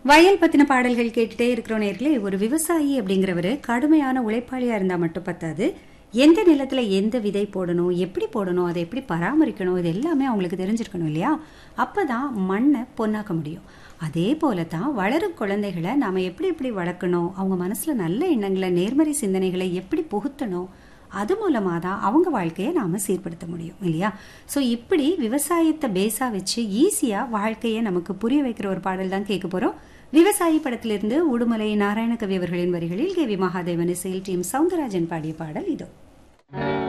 வயல் பத்தின பாடல்கள் கேட்டுட்டே இருக்கிறோம் நேர்களே. ஒரு விவசாயி அப்படிங்கிறவரு கடுமையான உழைப்பாளியா இருந்தா மட்டும் பத்தாது, எந்த நிலத்துல எந்த விதை போடணும், எப்படி போடணும், அதை எப்படி பராமரிக்கணும், இது எல்லாமே அவங்களுக்கு தெரிஞ்சிருக்கணும் இல்லையா? அப்பதான் மண்ணை பொன்னாக்க முடியும். அதே போலதான் வளரும் குழந்தைகளை நாம எப்படி எப்படி வளர்க்கணும், அவங்க மனசுல நல்ல எண்ணங்களை நேர்மறை சிந்தனைகளை எப்படி புகுத்தணும், அது மூலமா தான் அவங்க வாழ்க்கையை நாம சீர்படுத்த முடியும் இல்லையா? ஸோ இப்படி விவசாயத்தை பேஸா வச்சு ஈஸியா வாழ்க்கையை நமக்கு புரிய வைக்கிற ஒரு பாடல் தான் கேட்க போறோம். விவசாயி படத்திலிருந்து உடுமலை நாராயணகவி அவர்களின் வரிகளில் கே வி மகாதேவன் இசையில் டி எம் சவுந்தரராஜன் பாடிய பாடல் இதோ.